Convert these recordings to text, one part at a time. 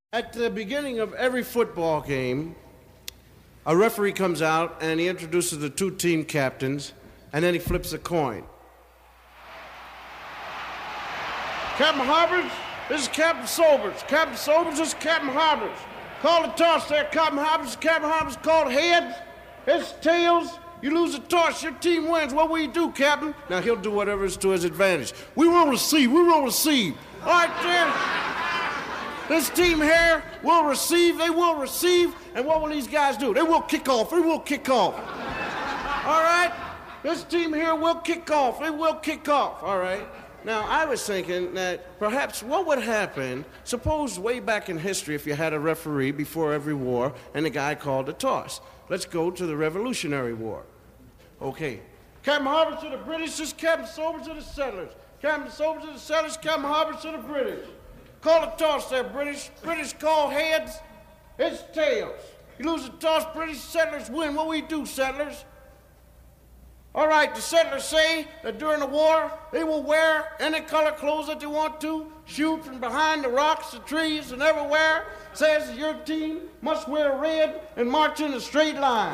At the beginning of every football game, a referee comes out and he introduces the two team captains, and then he flips a coin. Captain Harbers, this is Captain Sobers. Captain Sobers, this is Captain Harbers. Call the toss there, Captain Harbers. Captain Harbers called heads. It's tails. You lose the toss, your team wins. What will you do, Captain? Now, he'll do whatever is to his advantage. We will receive. All right, then. This team here will receive. They will receive. And what will these guys do? They will kick off. All right? This team here will kick off. All right? Now, I was thinking that perhaps what would happen, suppose way back in history if you had a referee before every war and the guy called a toss. Let's go to the Revolutionary War. Okay. Captain Harbers to the British, this is Captain Sobers to the settlers. Captain Sobers to the settlers, Captain Harbers to the British. Call a toss there, British. British call heads. It's tails. You lose the toss, British settlers win. What will you do, settlers? All right, the settlers say that during the war, they will wear any color clothes that they want to, shoot from behind the rocks, the trees, and everywhere. Says your team must wear red and march in a straight line.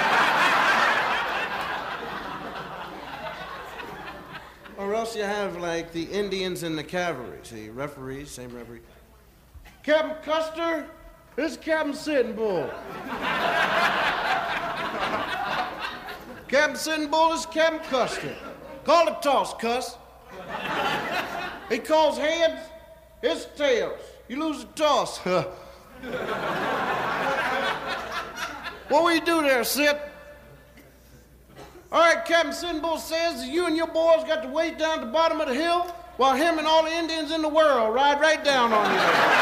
Or else you have, like, the Indians and the cavalry. See, referees, same referee. Captain Custer, this is Captain Sitting Bull. Captain Sitting Bull is Captain Custer. Call the toss, Cuss. He calls heads, it's tails. You lose the toss. What will you do there, Sit? All right, Captain Sitting Bull says that you and your boys got to wait down at the bottom of the hill while him and all the Indians in the world ride right down on you.